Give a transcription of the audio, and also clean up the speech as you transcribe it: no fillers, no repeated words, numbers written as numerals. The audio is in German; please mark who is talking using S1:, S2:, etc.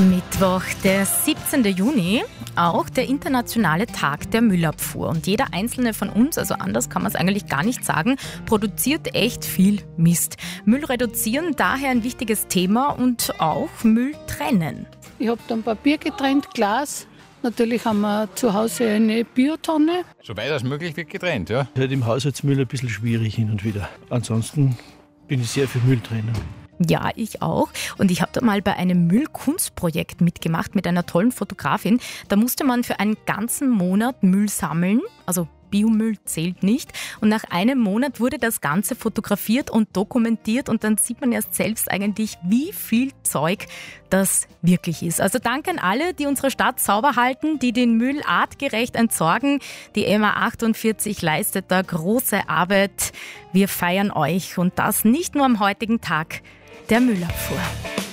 S1: Mittwoch, der 17. Juni, auch der internationale Tag der Müllabfuhr. Und jeder einzelne von uns, also anders kann man es eigentlich gar nicht sagen, produziert echt viel Mist. Müll reduzieren, daher ein wichtiges Thema, und auch Müll trennen.
S2: Ich habe dann Papier getrennt, Glas. Natürlich haben wir zu Hause eine Biotonne.
S3: Soweit als möglich wird getrennt, ja.
S4: Halt im Haushaltsmüll ein bisschen schwierig hin und wieder. Ansonsten bin ich sehr für Mülltrennung.
S1: Ja, ich auch. Und ich habe da mal bei einem Müllkunstprojekt mitgemacht mit einer tollen Fotografin. Da musste man für einen ganzen Monat Müll sammeln, also Biomüll zählt nicht. Und nach einem Monat wurde das Ganze fotografiert und dokumentiert, und dann sieht man erst selbst eigentlich, wie viel Zeug das wirklich ist. Also danke an alle, die unsere Stadt sauber halten, die den Müll artgerecht entsorgen. Die MA48 leistet da große Arbeit. Wir feiern euch, und das nicht nur am heutigen Tag der Müllabfuhr.